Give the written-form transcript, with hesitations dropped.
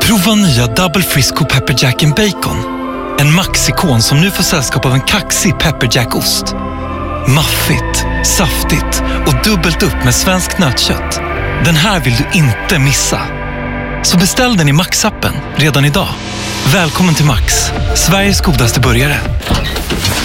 Prova nya Double Frisco Pepper Jack and Bacon. En Max-ikon som nu får sällskap av en kaxig Pepper Jack-ost. Maffigt, saftigt och dubbelt upp med svensk nötkött. Den här vill du inte missa. Så beställ den i Max-appen redan idag. Välkommen till Max, Sveriges godaste burgare.